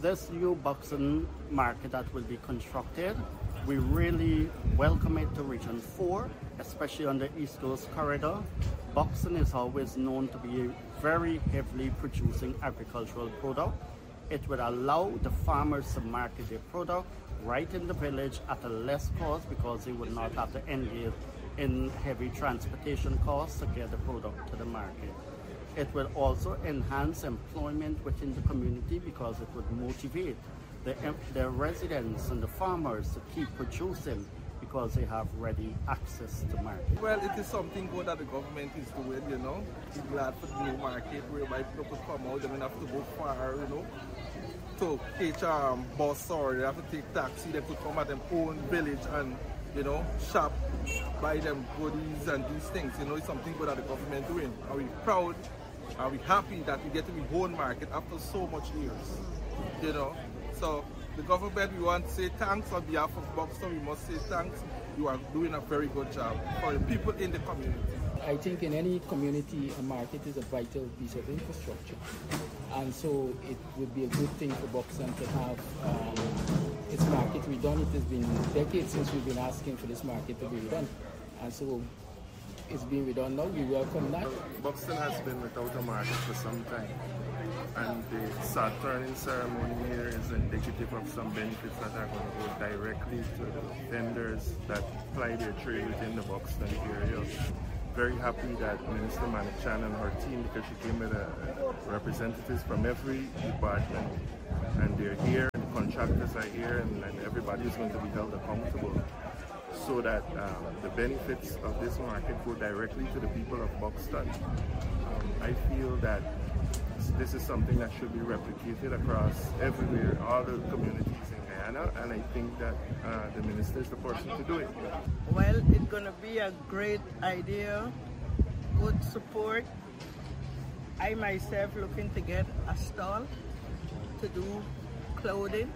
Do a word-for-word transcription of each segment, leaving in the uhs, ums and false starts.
this new Buxton market that will be constructed, we really welcome it to Region four, especially on the East Coast corridor. Buxton is always known to be very heavily producing agricultural product. It would allow the farmers to market their product right in the village at a less cost because they would not have to engage in heavy transportation costs to get the product to the market. It will also enhance employment within the community because it would motivate the, the residents and the farmers to keep producing because they have ready access to market. Well, it is something good that the government is doing, you know. We're glad for the new market whereby people come out, they don't have to go far, you know, to catch a um, bus or they have to take taxi, they could come at their own village and, you know, shop, buy them goodies and these things, you know. It's something good that the government doing. Are we proud? Are we happy that we get to be own market after so much years, you know? So the government, we want to say thanks on behalf of Buxton. We must say thanks. You are doing a very good job for the people in the community. I think in any community, a market is a vital piece of infrastructure. And so it would be a good thing for Buxton to have um, its market redone. It has been decades since we've been asking for this market to be redone. And so it's being redone now. We welcome that. Buxton has been without a market for some time. And the start turning ceremony here is indicative of some benefits that are going to go directly to the vendors that ply their trade within the Buxton area. Very happy that Minister Manichan and her team, because she came with uh, representatives from every department, and they're here, and the contractors are here, and, and everybody is going to be held accountable so that um, the benefits of this market go directly to the people of Buxton. Um, I feel that this is something that should be replicated across everywhere, all the communities in Guyana, and I think that uh, the minister is the person to do it. Well, it's going to be a great idea, good support. I myself looking to get a stall to do clothing,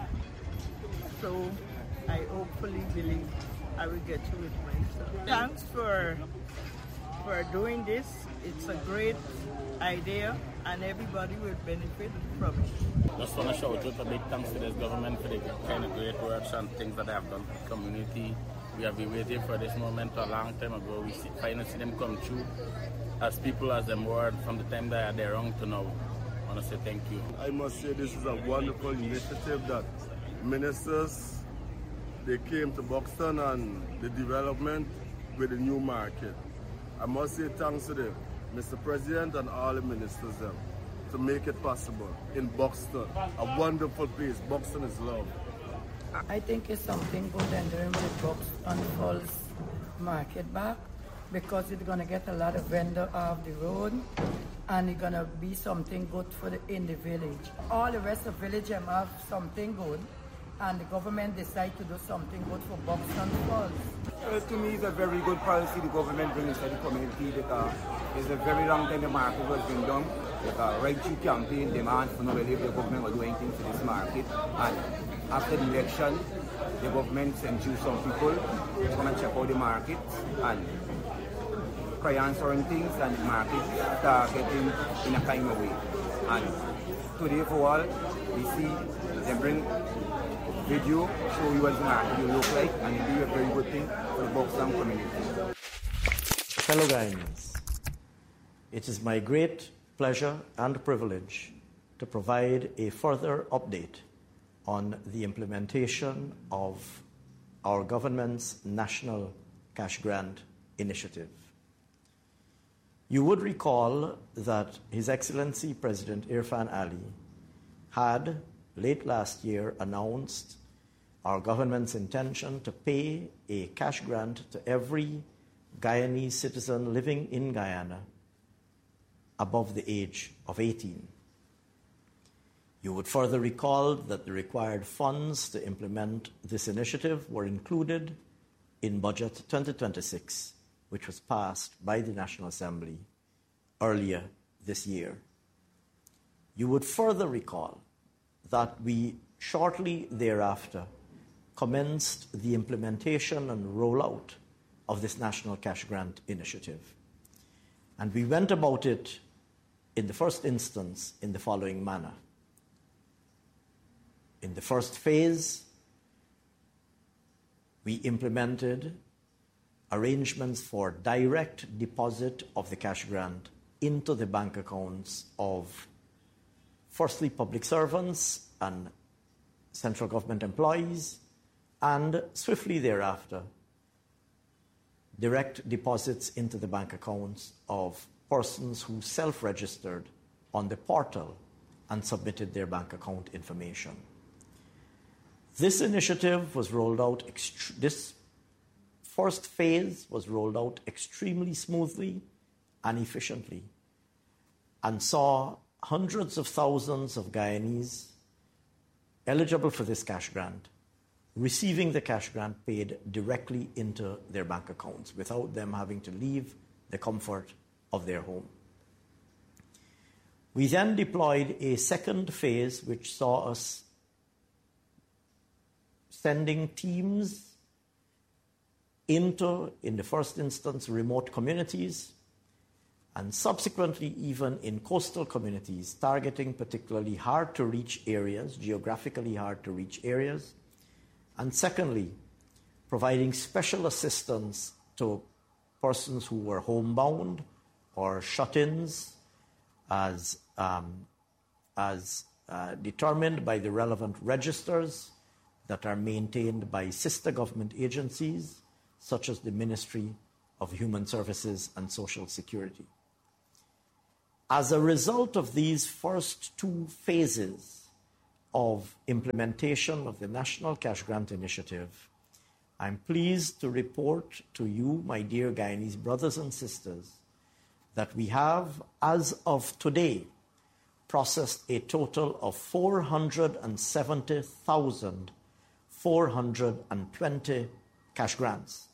so I hopefully believe I will get to it myself. Thanks for, for doing this. It's a great idea and everybody will benefit from it. Just want to shout out a big thanks to this government for the kind of great works and things that they have done for the community. We have been waiting for this moment a long time ago. We see, finally see them come true as people as them were from the time they are there on to now. I want to say thank you. I must say this is a wonderful initiative that ministers, they came to Buxton and the development with the new market. I must say thanks to them, Mister President and all the ministers them, to make it possible in Buxton, a wonderful place. Buxton is loved. I think it's something good entering with Buxton Falls market back because it's going to get a lot of vendors off the road and it's going to be something good for the, in the village. All the rest of the village have something good and the government decide to do something good for Buxton Falls. Well, to me, it's a very good policy the government brings to the community because it's a very long time the market was being done. Like a right through campaign demand for no believe the government will do anything for this market. And after the election, the government sent you some people to come and check out the market and try answering things and the market start getting in a kind of way. And today for all, we see them bring video, show you what the market will look like, and it will be a very good thing for the Buxton community. Fellow Guyanians, it is my great pleasure and privilege to provide a further update on the implementation of our government's National Cash Grant Initiative. You would recall that His Excellency President Irfan Ali had late last year announced our government's intention to pay a cash grant to every Guyanese citizen living in Guyana above the age of eighteen. You would further recall that the required funds to implement this initiative were included in Budget twenty twenty-six, which was passed by the National Assembly earlier this year. You would further recall that we shortly thereafter commenced the implementation and rollout of this National Cash Grant Initiative. And we went about it in the first instance in the following manner. in the first phase, we implemented arrangements for direct deposit of the cash grant into the bank accounts of, firstly, public servants and central government employees, and swiftly thereafter, direct deposits into the bank accounts of persons who self-registered on the portal and submitted their bank account information. This initiative was rolled out, ext- this first phase was rolled out extremely smoothly and efficiently, and saw hundreds of thousands of Guyanese eligible for this cash grant receiving the cash grant paid directly into their bank accounts without them having to leave the comfort of their home. We then deployed a second phase which saw us sending teams into, in the first instance, remote communities, and subsequently even in coastal communities, targeting particularly hard-to-reach areas, geographically hard-to-reach areas, and secondly, providing special assistance to persons who were homebound or shut-ins as, um, as uh, determined by the relevant registers that are maintained by sister government agencies, such as the Ministry of Human Services and Social Security. As a result of these first two phases of implementation of the National Cash Grant Initiative, I'm pleased to report to you, my dear Guyanese brothers and sisters, that we have, as of today, processed a total of four hundred seventy thousand four hundred twenty cash grants.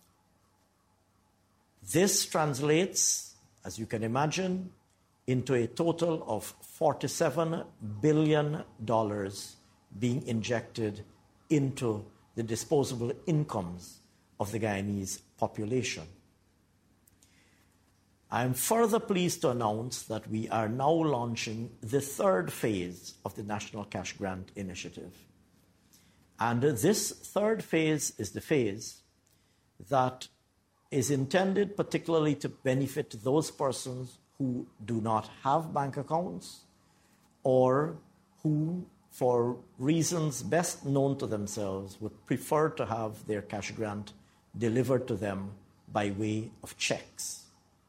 This translates, as you can imagine, into a total of forty-seven billion dollars being injected into the disposable incomes of the Guyanese population. I am further pleased to announce that we are now launching the third phase of the National Cash Grant Initiative. And this third phase is the phase that is intended particularly to benefit those persons who do not have bank accounts or who, for reasons best known to themselves, would prefer to have their cash grant delivered to them by way of checks.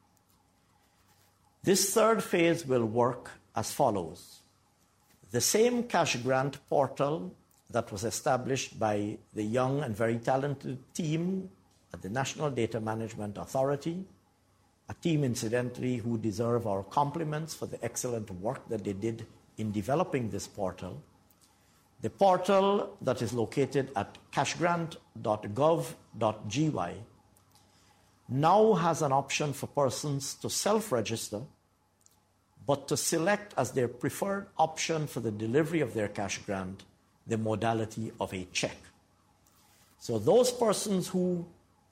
This third phase will work as follows. The same cash grant portal that was established by the young and very talented team at the National Data Management Authority, a team, incidentally, who deserve our compliments for the excellent work that they did in developing this portal. The portal that is located at cash grant dot gov dot g y now has an option for persons to self-register, but to select as their preferred option for the delivery of their cash grant the modality of a check. So those persons who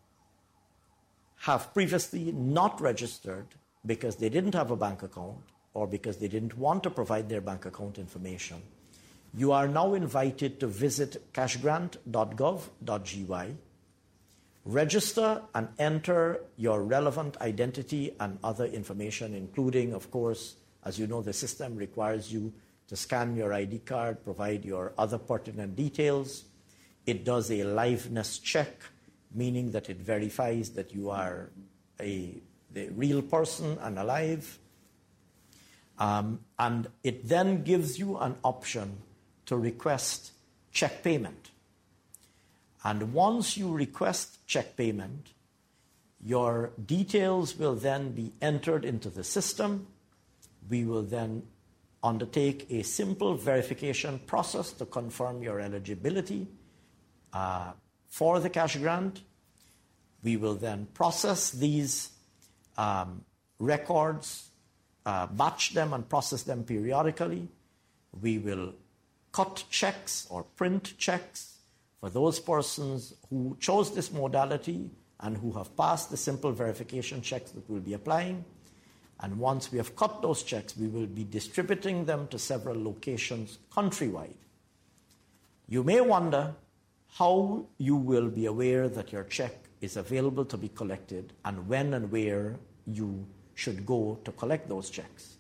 have previously not registered because they didn't have a bank account or because they didn't want to provide their bank account information, you are now invited to visit cash grant dot gov dot g y, register and enter your relevant identity and other information, including, of course, as you know, the system requires you to scan your I D card, provide your other pertinent details. It does a liveness check, meaning that it verifies that you are a the real person and alive. Um, and it then gives you an option to request check payment. And once you request check payment, your details will then be entered into the system. We will then undertake a simple verification process to confirm your eligibility uh, for the cash grant. We will then process these um, records, uh, batch them and process them periodically. We will cut checks or print checks for those persons who chose this modality and who have passed the simple verification checks that we'll be applying. And once we have cut those checks, we will be distributing them to several locations countrywide. You may wonder how you will be aware that your check is available to be collected and when and where you should go to collect those checks.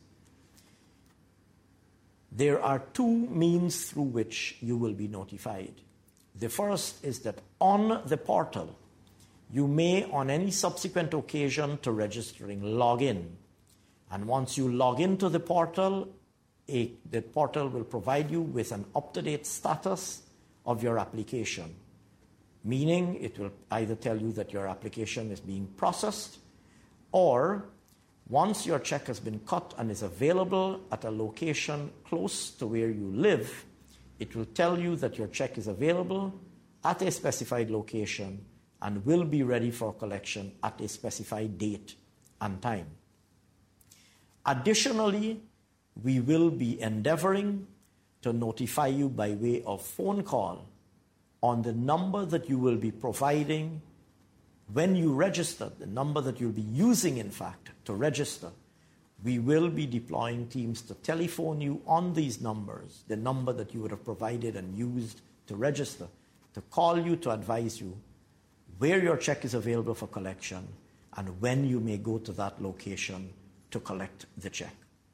There are two means through which you will be notified. The first is that on the portal, you may, on any subsequent occasion to registering, log in. And once you log into the portal, a, the portal will provide you with an up-to-date status of your application, meaning it will either tell you that your application is being processed, or once your check has been cut and is available at a location close to where you live, it will tell you that your check is available at a specified location and will be ready for collection at a specified date and time. Additionally, we will be endeavoring to notify you by way of phone call on the number that you will be providing when you register, the number that you'll be using, in fact, to register. We will be deploying teams to telephone you on these numbers, the number that you would have provided and used to register, to call you to advise you where your check is available for collection and when you may go to that location to collect the check.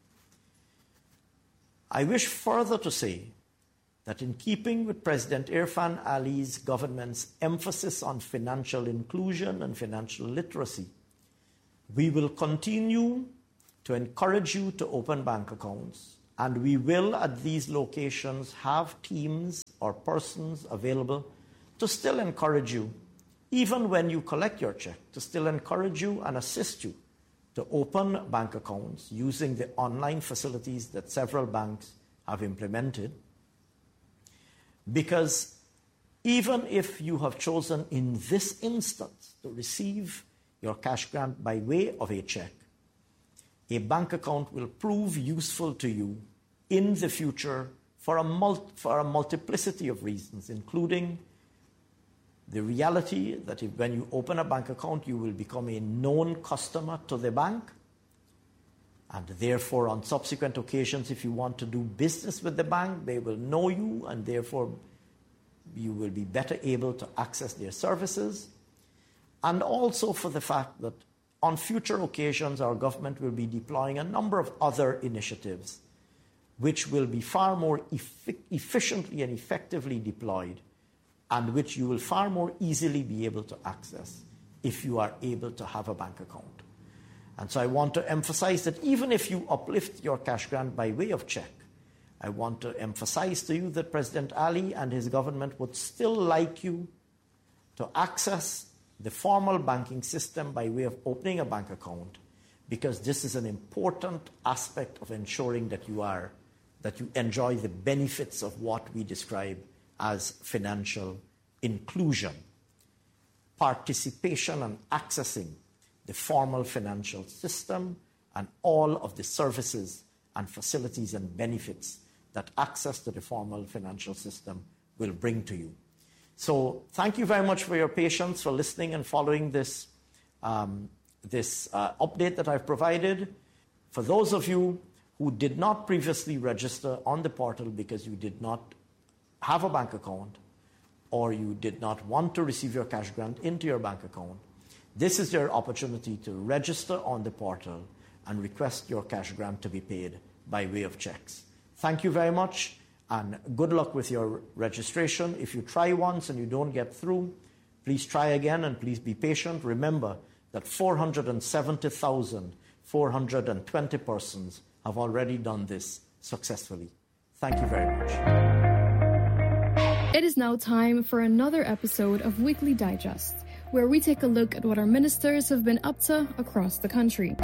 I wish further to say that in keeping with President Irfan Ali's government's emphasis on financial inclusion and financial literacy, we will continue to encourage you to open bank accounts, and we will at these locations have teams or persons available to still encourage you, even when you collect your check, to still encourage you and assist you to open bank accounts using the online facilities that several banks have implemented. Because even if you have chosen in this instance to receive your cash grant by way of a check, a bank account will prove useful to you in the future for a, mul- for a multiplicity of reasons, including the reality that if, when you open a bank account, you will become a known customer to the bank. And therefore, on subsequent occasions, if you want to do business with the bank, they will know you, and therefore you will be better able to access their services. And also for the fact that on future occasions, our government will be deploying a number of other initiatives which will be far more effic- efficiently and effectively deployed, and which you will far more easily be able to access if you are able to have a bank account. And so I want to emphasize that even if you uplift your cash grant by way of check, I want to emphasize to you that President Ali and his government would still like you to access the formal banking system by way of opening a bank account, because this is an important aspect of ensuring that you are, that you enjoy the benefits of what we describe as financial inclusion, participation and accessing the formal financial system and all of the services and facilities and benefits that access to the formal financial system will bring to you. So thank you very much for your patience, for listening and following this, um, this uh, update that I've provided. For those of you who did not previously register on the portal because you did not have a bank account or you did not want to receive your cash grant into your bank account, this is your opportunity to register on the portal and request your cash grant to be paid by way of checks. Thank you very much, and good luck with your registration. If you try once and you don't get through, please try again and please be patient. Remember that four hundred seventy thousand four hundred twenty persons have already done this successfully. Thank you very much. It is now time for another episode of Weekly Digest, where we take a look at what our ministers have been up to across the country.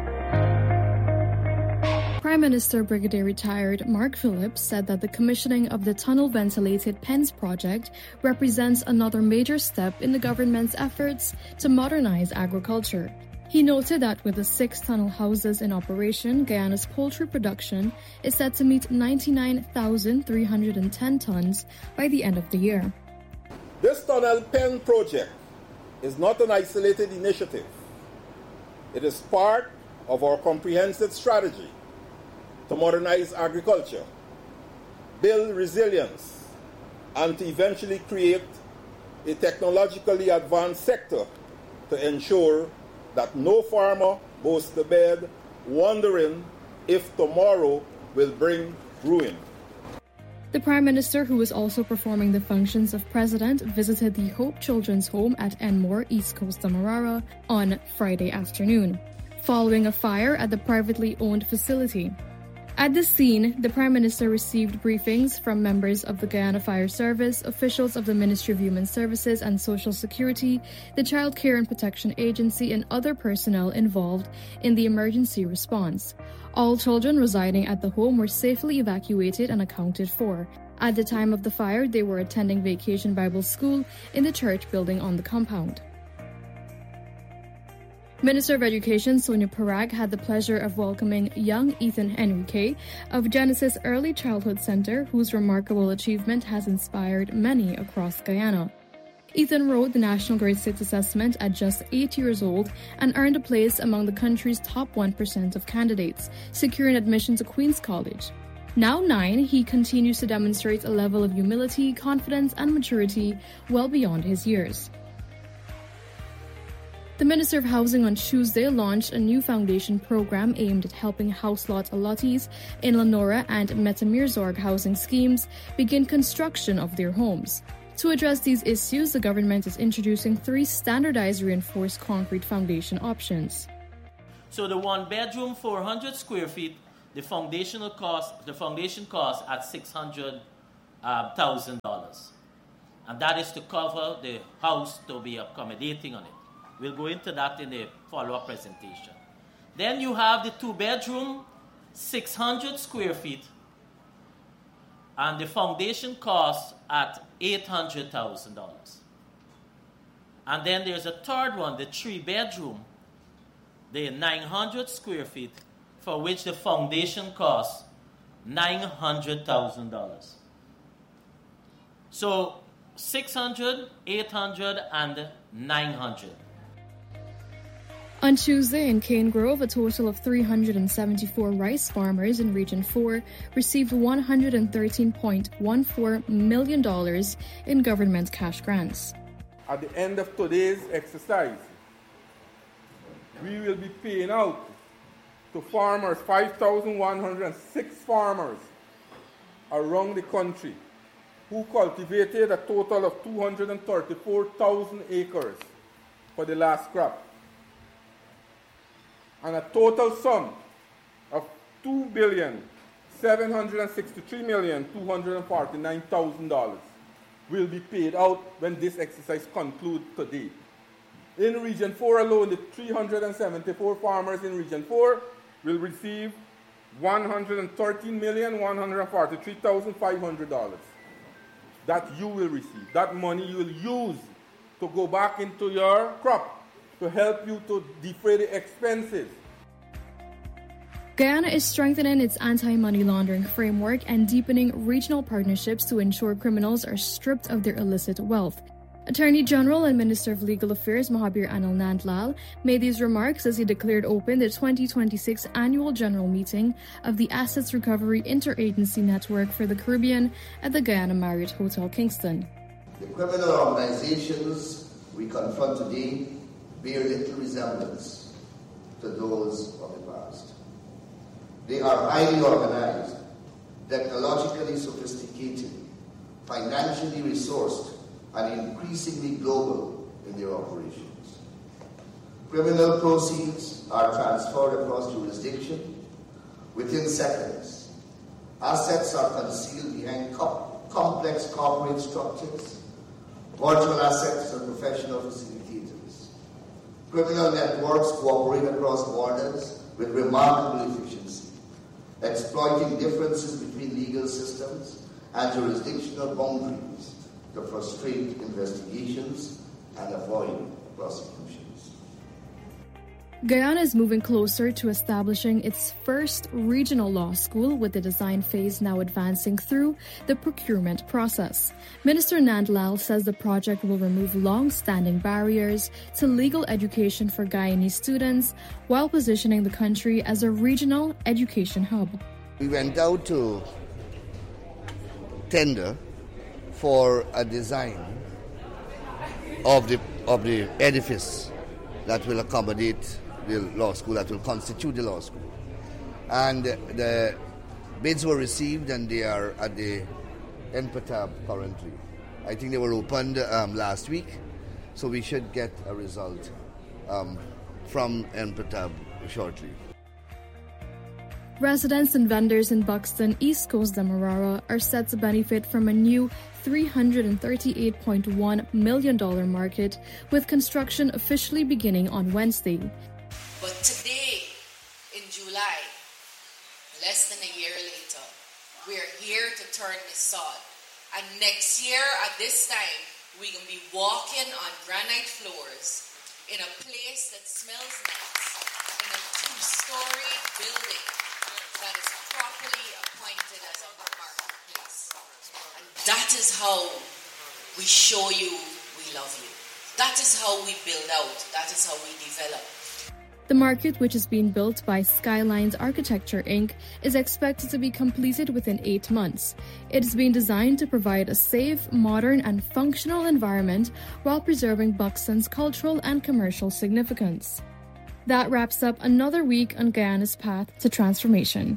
Prime Minister Brigadier Retired Mark Phillips said that the commissioning of the tunnel-ventilated Pens project represents another major step in the government's efforts to modernize agriculture. He noted that with the six tunnel houses in operation, Guyana's poultry production is set to meet ninety-nine thousand three hundred ten tons by the end of the year. This tunnel pen project is not an isolated initiative. It is part of our comprehensive strategy to modernize agriculture, build resilience, and to eventually create a technologically advanced sector to ensure that no farmer goes to bed wondering if tomorrow will bring ruin. The Prime Minister, who was also performing the functions of President, visited the Hope Children's Home at Enmore, East Coast Demerara on Friday afternoon, following a fire at the privately owned facility. At the scene, the Prime Minister received briefings from members of the Guyana Fire Service, officials of the Ministry of Human Services and Social Security, the Child Care and Protection Agency, and other personnel involved in the emergency response. All children residing at the home were safely evacuated and accounted for. At the time of the fire, they were attending Vacation Bible School in the church building on the compound. Minister of Education Sonia Parag had the pleasure of welcoming young Ethan Enrique of Genesis Early Childhood Center, whose remarkable achievement has inspired many across Guyana. Ethan wrote the National Grade six assessment at just eight years old and earned a place among the country's top one percent of candidates, securing admission to Queen's College. Now nine, he continues to demonstrate a level of humility, confidence, and maturity well beyond his years. The Minister of Housing on Tuesday launched a new foundation program aimed at helping house lot allottees in Lenora and Metamirzorg housing schemes begin construction of their homes. To address these issues, the government is introducing three standardized reinforced concrete foundation options. So the one bedroom, four hundred square feet, the foundational cost, the foundation cost at six hundred thousand dollars. And that is to cover the house to be accommodating on it. We'll go into that in the follow-up presentation. Then you have the two bedroom, six hundred square feet, and the foundation cost at eight hundred thousand dollars. And then there's a third one, the three bedroom, the nine hundred square feet, for which the foundation costs nine hundred thousand dollars. So six hundred, eight hundred, and nine hundred. On Tuesday in Cane Grove, a total of three hundred seventy-four rice farmers in Region four received one hundred thirteen point one four million dollars in government cash grants. At the end of today's exercise, we will be paying out to farmers, five thousand one hundred six farmers around the country who cultivated a total of two hundred thirty-four thousand acres for the last crop, and a total sum of two billion seven hundred sixty-three million two hundred forty-nine thousand dollars will be paid out when this exercise concludes today. In Region four alone, the three hundred seventy-four farmers in Region four will receive one hundred thirteen million one hundred forty-three thousand five hundred dollars. That you will receive. That money you will use to go back into your crop to help you to defray the expenses. Guyana is strengthening its anti-money laundering framework and deepening regional partnerships to ensure criminals are stripped of their illicit wealth. Attorney General and Minister of Legal Affairs Mahabir Anil Nandlal made these remarks as he declared open the twenty twenty-six annual general meeting of the Assets Recovery Interagency Network for the Caribbean at the Guyana Marriott Hotel Kingston. The criminal organizations we confront today bear little resemblance to those of the past. They are highly organized, technologically sophisticated, financially resourced, and increasingly global in their operations. Criminal proceeds are transferred across jurisdiction within seconds. Assets are concealed behind co- complex corporate structures, virtual assets and professional facilitators. Criminal networks cooperate across borders with remarkable efficiency, exploiting differences between legal systems and jurisdictional boundaries to frustrate investigations and avoid prosecutions. Guyana is moving closer to establishing its first regional law school, with the design phase now advancing through the procurement process. Minister Nandlal says the project will remove long-standing barriers to legal education for Guyanese students while positioning the country as a regional education hub. We went out to tender for a design of the of the edifice that will accommodate the law school, that will constitute the law school. And the bids were received and they are at the N P T A B currently. I think they were opened um, last week, so we should get a result um, from N P T A B shortly. Residents and vendors in Buxton, East Coast Demerara are set to benefit from a new three hundred thirty-eight point one million dollars market, with construction officially beginning on Wednesday. But today, in July, less than a year later, we're here to turn the sod. And next year at this time, we're going to be walking on granite floors in a place that smells nice, in a two-story building that is properly appointed as a marketplace. And that is how we show you we love you. That is how we build out. That is how we develop. The market, which is being built by Skylines Architecture Incorporated, is expected to be completed within eight months. It is being designed to provide a safe, modern, and functional environment while preserving Buxton's cultural and commercial significance. That wraps up another week on Guyana's path to transformation.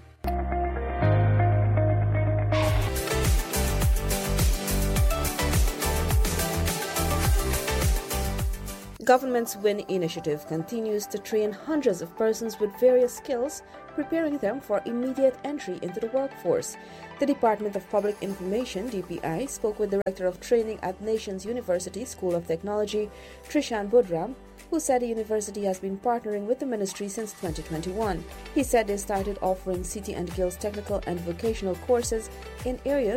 Government's WIN initiative continues to train hundreds of persons with various skills, preparing them for immediate entry into the workforce. The Department of Public Information, D P I, spoke with Director of Training at Nations University School of Technology, Trishan Budram, who said the university has been partnering with the ministry since twenty twenty-one. He said they started offering City and Guilds technical and vocational courses in areas